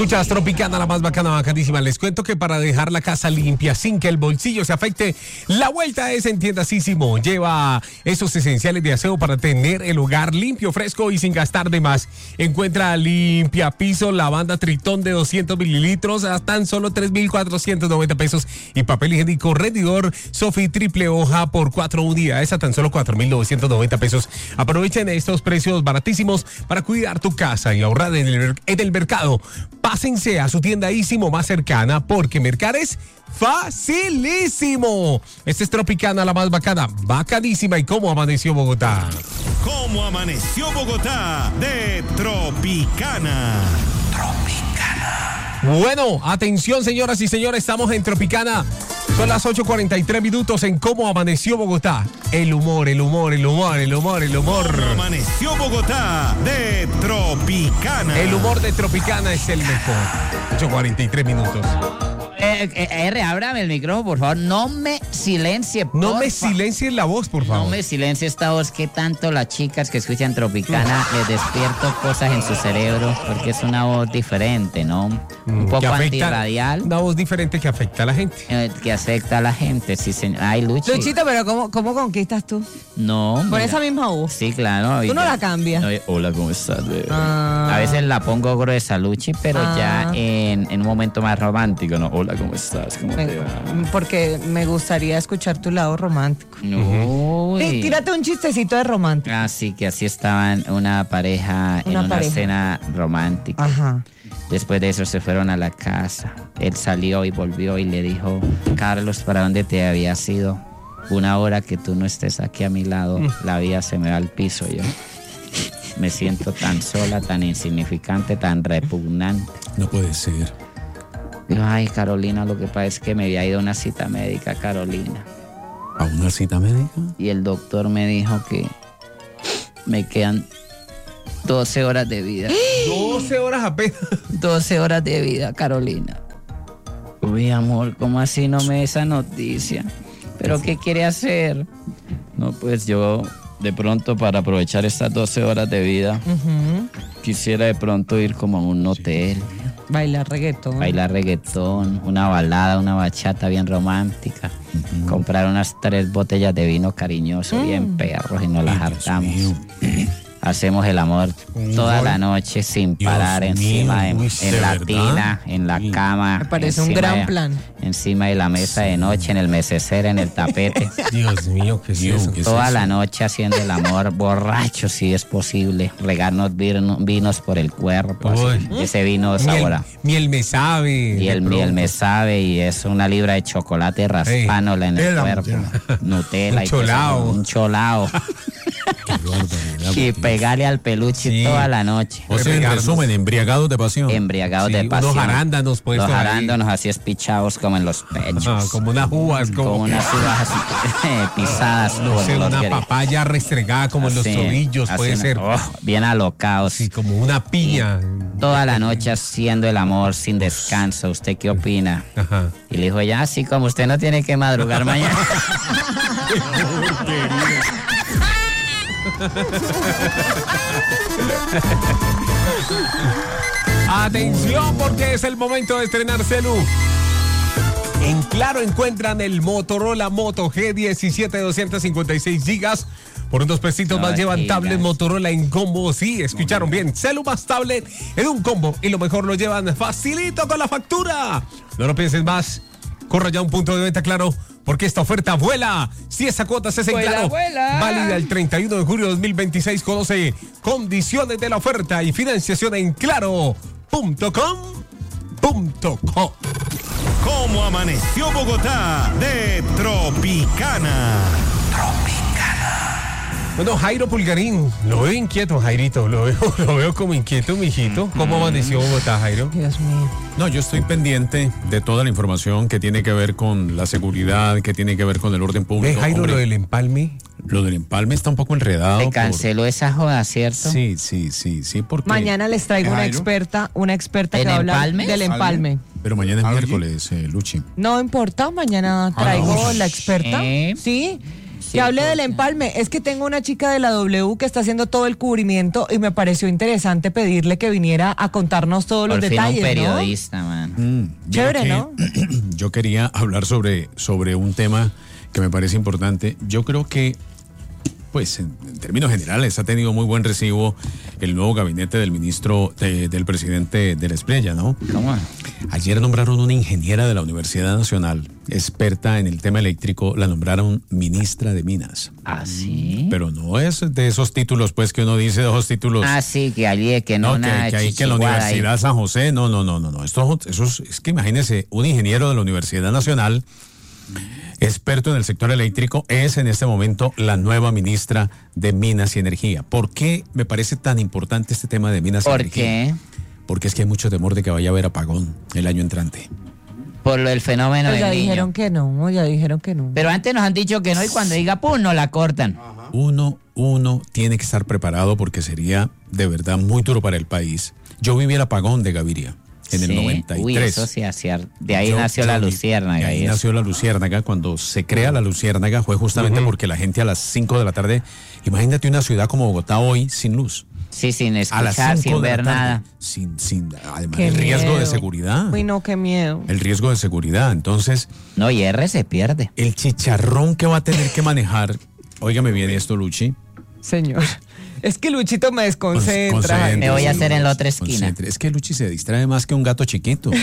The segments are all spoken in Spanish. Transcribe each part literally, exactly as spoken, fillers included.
Escuchas Tropicana, la más bacana, bacanísima. Les cuento que para dejar la casa limpia sin que el bolsillo se afecte, la vuelta es en Tiendasísimo. Lleva esos esenciales de aseo para tener el hogar limpio, fresco y sin gastar de más. Encuentra limpia piso, lavanda Tritón de doscientos mililitros a tan solo tres mil cuatrocientos noventa pesos y papel higiénico rendidor Sofi triple hoja por cuatro unidades a tan solo cuatro mil novecientos noventa pesos. Aprovechen estos precios baratísimos para cuidar tu casa y ahorrar en el, en el mercado. Pásense a su tienda Ísimo más cercana porque mercar es facilísimo. Este es Tropicana, la más bacana, bacanísima. ¿Y cómo amaneció Bogotá? ¿Cómo amaneció Bogotá? De Tropicana. Tropicana. Bueno, atención señoras y señores, estamos en Tropicana. Son las ocho cuarenta y tres minutos en Cómo amaneció Bogotá. El humor, el humor, el humor, el humor, el humor. ¿Cómo amaneció Bogotá? De Tropicana. El humor de Tropicana es el mejor. ocho cuarenta y tres minutos. Eh, eh, R, ábrame el micrófono, por favor. No me silencie, por No me fa- silencies la voz, por favor. No me silencie esta voz que tanto las chicas que escuchan Tropicana les despierto cosas en su cerebro porque es una voz diferente, ¿no? Un poco Que afecta- antirradial, Una voz diferente que afecta a la gente. eh, que afecta a la gente, sí, señor. Ay, Luchi. Luchito, pero ¿cómo, cómo conquistas tú? No. Con mira. esa misma voz. Sí, claro. Tú no y- la cambias. Oye, hola, ¿cómo estás, bebé? Ah. A veces la pongo gruesa, Luchi, pero Ah. ya en, en un momento más romántico, ¿no? Hola, ¿cómo estás? ¿Cómo te va? Porque me gustaría escuchar tu lado romántico. Uy. Sí, tírate un chistecito de romántico. Ah, sí, que así estaban una pareja en Una una pareja. cena romántica. Ajá. Después de eso se fueron a la casa. Él salió y volvió y le dijo, Carlos, ¿para dónde te habías ido? Una hora que tú no estés aquí a mi lado, la vida se me va al piso yo. Me siento tan sola, tan insignificante, tan repugnante. No puede ser. Dijo, ay, Carolina, lo que pasa es que me había ido a una cita médica, Carolina. ¿A una cita médica? Y el doctor me dijo que me quedan doce horas de vida. doce horas apenas. doce horas de vida, Carolina. Uy, amor, ¿cómo así no me da esa noticia? ¿Pero qué quiere hacer? No, pues yo, de pronto, para aprovechar estas doce horas de vida, Ujú. quisiera de pronto ir como a un hotel, Bailar reggaetón. bailar reggaetón, una balada, una bachata bien romántica, comprar unas tres botellas de vino cariñoso, bien perros, y nos las Ay, Dios hartamos. mío. Hacemos el amor toda la noche sin Dios parar, mío, encima, en, uy, en ¿de la verdad? tina, en la Sí. cama. Me parece un encima gran de- plan. Encima de la mesa de noche, en el meceser, en el tapete. Dios mío, ¿qué es Dios, eso? ¿qué es Toda eso? la noche haciendo el amor, borracho si es posible. Regarnos vino- vinos por el cuerpo. así. Uy. Ese vino Miel, sabora. miel me sabe. Y el de miel pronto. me sabe y es una libra de chocolate raspándola en el Nutella, cuerpo. Nutella Un y todo eso, cholao. un cholao. Qué barbaridad, Y porque- pegarle al peluche Sí. toda la noche. O sea, en Pegarnos. resumen, embriagados de pasión. Embriagados Sí, de unos pasión. arándanos puestos Los ahí. arándanos así espichados como en los pechos. Ah, como unas uvas, como, Como unas uvas así, pisadas. no por sé, los una gre- papaya restregada como en los así, tobillos, así, puede una- ser. oh, bien alocados. Sí, como una piña. Toda la noche haciendo el amor sin descanso. ¿Usted qué opina? Ajá. Y le dijo, ya, así como usted no tiene que madrugar mañana. Atención porque es el momento de estrenar celu. En Claro encuentran el Motorola Moto G diecisiete de doscientos cincuenta y seis gigas. Por unos pesitos No, más llevan gigas. tablet Motorola en combo. Sí, escucharon bien. Celu más tablet en un combo. Y lo mejor lo llevan facilito con la factura. No lo pienses más. Corra ya a un punto de venta Claro. Porque esta oferta vuela. Si esa cuota se hace en Vuela, Claro. vuela. Válida el treinta y uno de julio de dos mil veintiséis. Conoce condiciones de la oferta y financiación en claro punto com punto co. ¿Cómo amaneció Bogotá? De Tropicana. Bueno, Jairo Pulgarín, lo veo inquieto, Jairito, lo veo, lo veo como inquieto, mijito. ¿Cómo amaneció Bogotá, Jairo? Dios mío. No, yo estoy pendiente de toda la información que tiene que ver con la seguridad, que tiene que ver con el orden ¿Ve, público. Jairo, Hombre, lo del empalme? lo del empalme está un poco enredado. Se por- canceló esa joda, ¿cierto? Sí, sí, sí, sí, porque... Mañana les traigo una Jairo, experta, una experta ¿En que va a hablar empalmes? del empalme. Pero mañana es ¿Alguien? miércoles, eh, Luchi. No importa, mañana traigo no. la experta. ¿Eh? Sí. Sí, Que hable del cosa. empalme. Es que tengo una chica de la W que está haciendo todo el cubrimiento y me pareció interesante pedirle que viniera a contarnos todos Por los fin detalles, un ¿no? periodista, man. Mm, Chévere, mira ¿no? que Yo quería hablar sobre, sobre un tema que me parece importante. Yo creo que, pues, en, en términos generales, ha tenido muy buen recibo el nuevo gabinete del ministro, de- del presidente de la Espriella, ¿no? ¿Cómo? Ayer nombraron una ingeniera de la Universidad Nacional, experta en el tema eléctrico, la nombraron ministra de Minas. ¿Ah, sí? Pero no es de esos títulos, pues, que uno dice, de esos títulos. Ah, sí, que allí, que no, No, que, una que ahí que la chichiguada ahí. Universidad San José, no, no, no, no, no. Esto, eso es, es que imagínese, un ingeniero de la Universidad Nacional, experto en el sector eléctrico, es en este momento la nueva ministra de Minas y Energía. ¿Por qué me parece tan importante este tema de Minas y ¿Por Energía? qué? Porque es que hay mucho temor de que vaya a haber apagón el año entrante. Por lo del fenómeno Pues ya del niño. dijeron que no, ya dijeron que no. Pero antes nos han dicho que no y cuando diga pum, no la cortan. Uno, uno tiene que estar preparado porque sería de verdad muy duro para el país. Yo viví el apagón de Gaviria en el Sí. noventa y tres. Uy, eso sí hacía. De ahí Yo- nació yo la vi- luciérnaga. de ahí y eso. nació la luciérnaga. Cuando se crea la luciérnaga fue justamente porque la gente a las cinco de la tarde, imagínate una ciudad como Bogotá hoy sin luz. Sí, sin A las escuchar, cinco sin de la ver tarde, nada. Sin, sin, además Qué el riesgo de miedo. seguridad. Uy, no, qué miedo. El riesgo de seguridad. Entonces, No, y R se pierde. el chicharrón que va a tener que manejar, óigame bien esto, Luchi. Señor. Es que Luchito me desconcentra. Concentre, Me voy a hacer en la otra concentre. esquina. Es que Luchi se distrae más que un gato chiquito.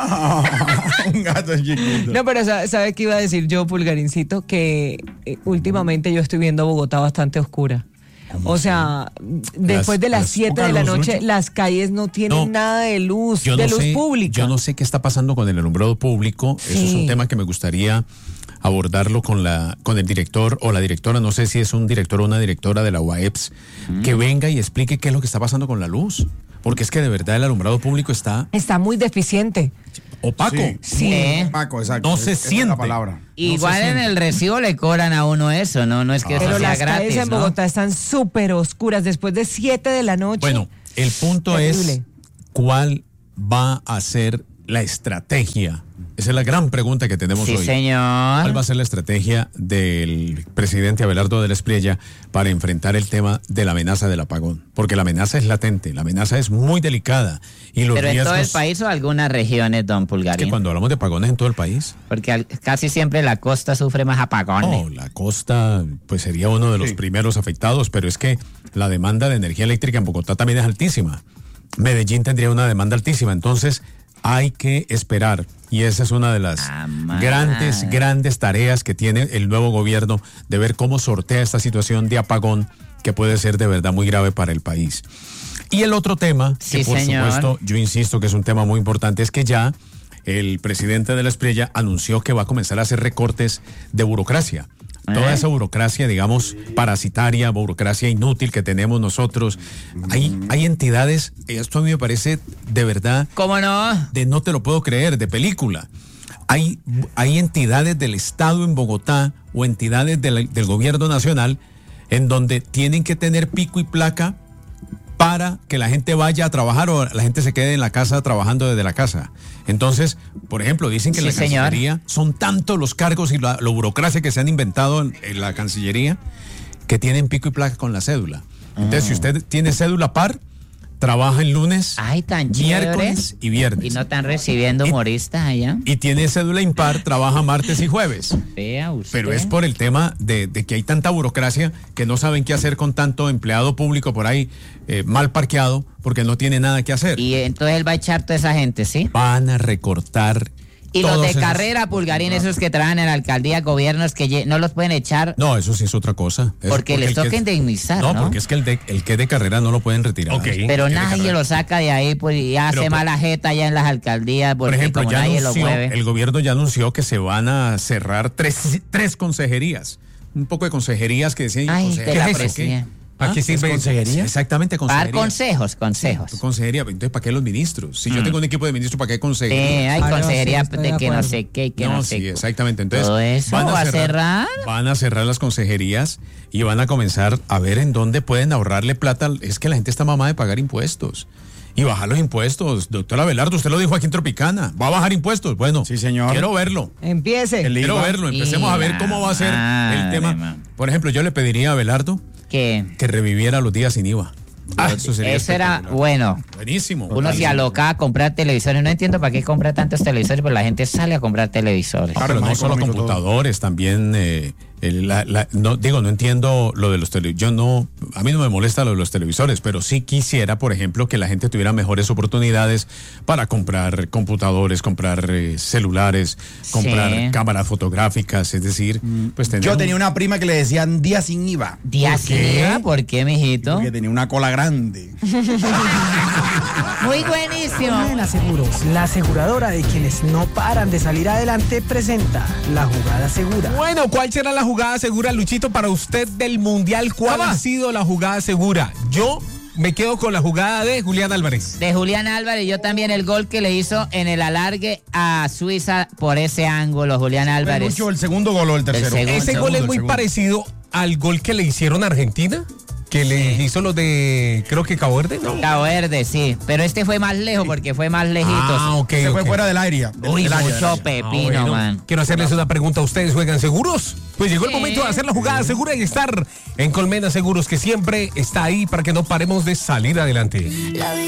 Un gato chiquito. No, pero sa- ¿sabe qué iba a decir yo, Pulgarincito? Que eh, últimamente yo estoy viendo Bogotá bastante oscura. O sea, después de las las- siete poca de la luz, noche, Lucho. las calles no tienen No. nada de luz, Yo de no luz sé, pública. Yo no sé qué está pasando con el alumbrado público. Eso es Sí. un tema que me gustaría abordarlo con la con el director o la directora, no sé si es un director o una directora de la U A E P S, que venga y explique qué es lo que está pasando con la luz. Porque es que de verdad el alumbrado público está Está muy deficiente. opaco. Sí. ¿Eh? Paco, exacto. No se Esa es siente. la palabra. Igual se en siente. el recibo le cobran a uno eso, ¿no? No es que eso Pero sea las calles gratis, en ¿no? Bogotá están súper oscuras después de siete de la noche. Bueno, el punto Terrible. es cuál va a ser la estrategia. Esa es la gran pregunta que tenemos Sí, hoy. señor. ¿Cuál va a ser la estrategia del presidente Abelardo de la Espriella para enfrentar el tema de la amenaza del apagón? Porque la amenaza es latente, la amenaza es muy delicada. Y los Pero en riesgos, todo el país o algunas regiones, don es que Pulgarín. cuando hablamos de apagones en todo el país, Porque al- casi siempre la costa sufre más apagones. no, la costa pues sería uno de los Sí. primeros afectados, pero es que la demanda de energía eléctrica en Bogotá también es altísima. Medellín tendría una demanda altísima, entonces hay que esperar. Y esa es una de las Ah, madre. grandes, grandes tareas que tiene el nuevo gobierno de ver cómo sortea esta situación de apagón que puede ser de verdad muy grave para el país. Y el otro tema, Sí, que por señor. supuesto yo insisto que es un tema muy importante, es que ya el presidente de la Espriella anunció que va a comenzar a hacer recortes de burocracia. Toda ¿Eh? esa burocracia, digamos, parasitaria, burocracia inútil que tenemos nosotros. Hay, hay entidades, esto a mí me parece de verdad, ¿Cómo no? de no te lo puedo creer, de película. Hay, hay entidades del Estado en Bogotá o entidades del, del gobierno nacional en donde tienen que tener pico y placa para que la gente vaya a trabajar o la gente se quede en la casa trabajando desde la casa. Entonces, por ejemplo, dicen que en Sí, la señor. Cancillería son tantos los cargos y la, la burocracia que se han inventado en, en la Cancillería que tienen pico y placa con la cédula. Entonces, si usted tiene cédula par, trabaja el lunes, Ay, tan chévere. miércoles y viernes. Y no están recibiendo humoristas allá. Y tiene cédula impar, trabaja martes y jueves. Vea usted. Pero es por el tema de, de que hay tanta burocracia que no saben qué hacer con tanto empleado público por ahí eh, mal parqueado porque no tiene nada que hacer. Y entonces él va a echar toda esa gente, ¿sí? Van a recortar. Y los todos de esos- carrera, Pulgarín, esos que trabajan en la alcaldía, gobiernos que lle- no los pueden echar No, eso sí es otra cosa. Eso porque les el que- toca indemnizar, ¿no? No, porque es que el, de, el que de carrera no lo pueden retirar. Ok. Pero El que de nadie carrera. lo saca de ahí, pues, y hace Pero, mala jeta ya en las alcaldías, porque Por ejemplo, como ya nadie lo anunció, mueve. el gobierno ya anunció que se van a cerrar tres, tres consejerías. Un poco de consejerías que decían. Ay, consejería, te la ¿para qué? aprecia. ¿Para qué ¿Ah? sirve? consejería? Exactamente, Para dar consejería. consejos, consejos. Tu consejería, entonces ¿para qué los ministros? Si yo Mm. tengo un equipo de ministros, ¿para qué Sí, consejería? hay Ah, no, consejería sí, estoy de de que no acuerdo. sé qué, y que no, No, sé sí, qué. exactamente. Entonces, Todo eso va a cerrar. Van a cerrar las consejerías y van a comenzar a ver en dónde pueden ahorrarle plata. Es que la gente está mamada de pagar impuestos. Y bajar los impuestos. Doctor Abelardo, usted lo dijo aquí en Tropicana. ¿Va a bajar impuestos? Bueno, Sí, señor. quiero verlo. Empiece. El Quiero I V A. verlo. Empecemos a ver cómo va a ser Madre, el tema. man. Por ejemplo, yo le pediría a Abelardo Que que reviviera los días sin I V A. Ah, eso sería eso era espectacular. bueno. Buenísimo. Uno se alocaba a comprar televisores. No entiendo para qué compra tantos televisores, pero la gente sale a comprar televisores. Ah, pero más no solo económico computadores, también, eh, el- la- la- no, digo, no entiendo lo de los televisores. Yo no, a mí no me molesta lo de los televisores, pero sí quisiera, por ejemplo, que la gente tuviera mejores oportunidades para comprar computadores, comprar eh, celulares, comprar Sí. cámaras fotográficas, es decir, pues tener Yo un- tenía una prima que le decían día sin I V A. ¿Días sin I V A? ¿Por qué, mijito? Porque tenía una cola grande. Muy buenísimo. Cadena Seguros, la aseguradora de quienes no paran de salir adelante, presenta la jugada segura. Bueno, ¿cuál será la jugada segura, Luchito, para usted del Mundial? ¿Cuál ha sido la jugada segura? Yo me quedo con la jugada de Julián Álvarez. De Julián Álvarez, yo también el gol que le hizo en el alargue a Suiza por ese ángulo, Julián Álvarez. Mucho el segundo gol o el tercero. segundo. Ese El gol es segundo, muy el segundo. parecido al gol que le hicieron a Argentina, que le hizo los de, creo que Cabo Verde, ¿no? Cabo Verde, sí. Pero este fue más lejos porque fue más lejitos. Ah, ok, Se fue ok. fuera del área. del- Uy, del área, del mucho área. pepino, Ah, bueno. man. Quiero hacerles una pregunta. ¿Ustedes juegan seguros? Pues llegó el Sí. momento de hacer la jugada segura y estar en Colmena Seguros, que siempre está ahí para que no paremos de salir adelante. La vida